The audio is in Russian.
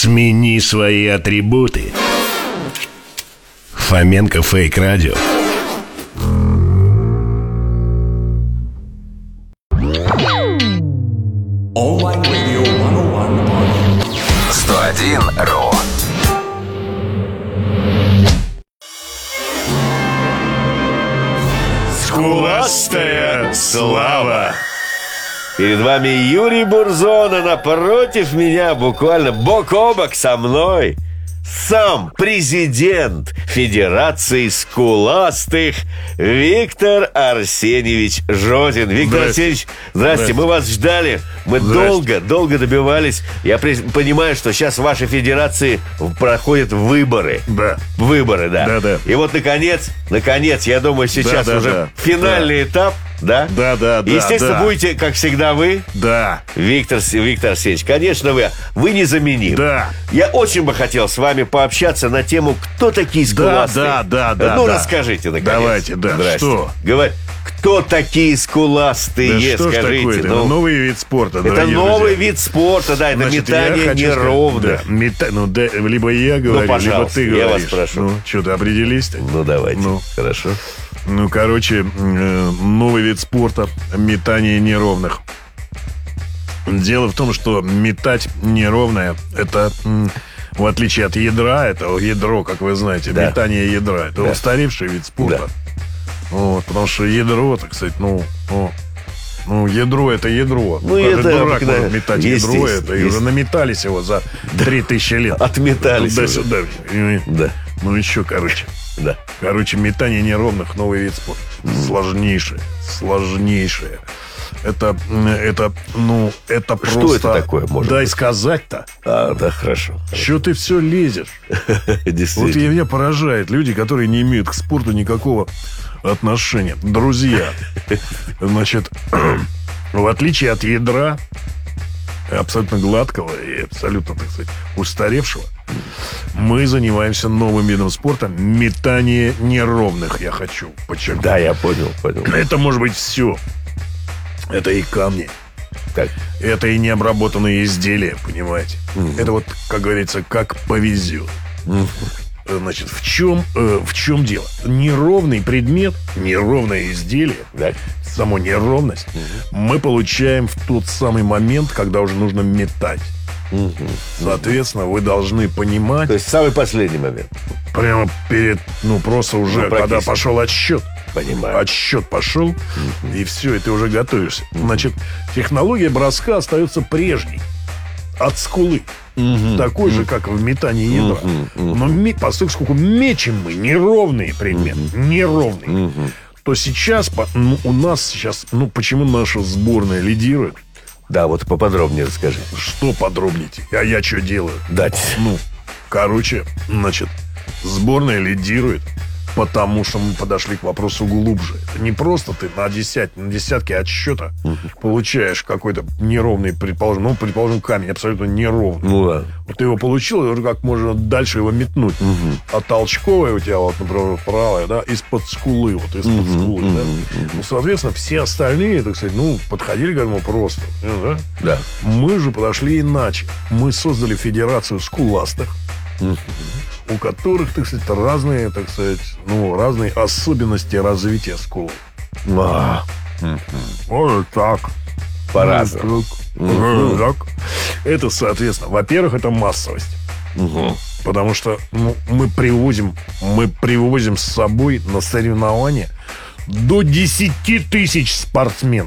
Смени свои атрибуты. Фоменко Фейк Радио. Онлайн Радио 101.ru. Скуластая слава. Перед вами Юрий Бурзон, а напротив меня, буквально бок о бок со мной, сам президент Федерации скуластых Виктор Арсеньевич Жозин. Виктор Арсеньевич, здрасте, мы вас ждали. Мы долго добивались. Я понимаю, что сейчас в вашей федерации проходят выборы. Да. Выборы, да. Да. И вот, наконец, я думаю, сейчас уже финальный этап. Да? Да. Естественно, будете, как всегда, вы. Да. Виктор Арсеньевич, конечно, вы незаменим. Да. Я очень бы хотел с вами пообщаться на тему, кто такие скуластые. Да. Расскажите, наконец. Давайте, да. Здрасте. Что? Говорь, кто такие скуластые, что скажите. ж такое-то? Ну, Новый вид спорта. это новый вид спорта, да, это Значит, метание я хочу неровных. сказать, либо я говорю, либо пожалуйста, ты я говоришь. вас прошу. Ну, что-то определись-то? Ну, давайте. Хорошо. Новый вид спорта — метание неровных. Дело в том, что метать неровное — это, в отличие от ядра, это ядро, как вы знаете, Да. метание ядра — это устаревший вид спорта. Да. Вот, потому что ядро, так сказать, ядро — это ядро. Ну, Каждый это дурак обыкновенно. может метать ядро, это, и уже наметались его за 3000 лет. Отметались уже. Туда-сюда. Да. Ну, еще, Да. метание неровных — новый вид спорта. Сложнейшее. Это просто... Что это такое, может Дай быть? сказать-то. Да, хорошо. Что ты все лезешь? Действительно. Вот меня поражает люди, которые не имеют к спорту никакого отношения. Друзья, значит, в отличие от ядра, абсолютно гладкого и абсолютно, так сказать, устаревшего, мы занимаемся новым видом спорта — метание неровных, я хочу подчеркнуть. Да, я понял. Это может быть все. Это и камни. Так. Это и необработанные изделия, понимаете? Это вот, как говорится, как повезет. Значит, в чем дело? Неровный предмет, неровное изделие, Да. само неровность, мы получаем в тот самый момент, когда уже нужно метать. Соответственно, вы должны понимать, То есть самый последний момент. прямо перед, просто уже, когда практически. пошел отсчет. Понимаю. Отсчет пошел, и все, и ты уже готовишься. Значит, технология броска остается прежней. От скулы. Такой же, как в метании ядра. Но поскольку мечем мы неровный предмет, неровный, то сейчас у нас сейчас, почему наша сборная лидирует? Да, вот поподробнее расскажи. Что подробнее? А я что делаю? Дать. Значит, сборная лидирует, потому что мы подошли к вопросу глубже. Это не просто ты на десятке отсчета получаешь какой-то неровный, предположим, камень абсолютно неровный. Ну да. Вот ты его получил, и уже как можно дальше его метнуть. А толчковая у тебя, например, правая, да, из-под скулы, из-под скулы, да. Соответственно, все остальные, так сказать, подходили к этому просто. Да? Да. Мы же подошли иначе. Мы создали федерацию скуластых, у которых, так сказать, разные особенности развития скул. Вот так. По-разному. Так. Это, соответственно, во-первых, это массовость. Потому что мы привозим с собой на соревнования до 10 000 спортсменов.